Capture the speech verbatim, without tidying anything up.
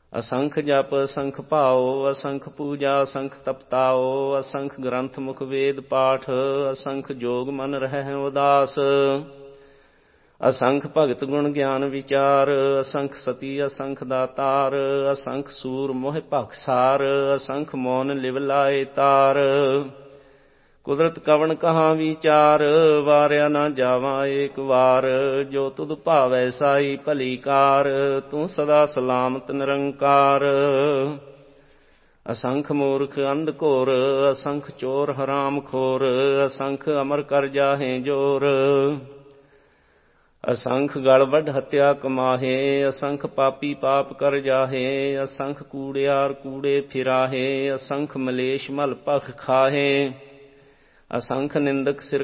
असंख जप असंख भाओ, असंख पूजा असंख तपताओ, असंख ग्रंथ मुख वेद पाठ, असंख जोग मन रहै उदास। असंख भगत गुण ज्ञान विचार, असंख सती असंख दातार, असंख सूर मोह भखसार, असंख मौन लिव लाए तार। कुदरत कवन कहाँ विचार, वाਰਿਆ ਨਾ ਜਾਵਾਂ ਏਕ ਵਾਰ, ਜੋ ਤੁਧ ਭਾਵੈ ਸਾਈ ਭਲੀ ਕਾਰ, ਤੂੰ ਸਦਾ ਸਲਾਮਤ ਨਿਰੰਕਾਰ। असंख मूर्ख अंध घोर, असंख चोर हराम खोर, असंख अमर कर जाहे जोर। असंख गल वड हत्या कमाहे, असंख पापी पाप कर जाहे, असंख कूड़ियार कूड़े फिराहे, असंख मलेश मल भख खाहे। असंख निंदक सिर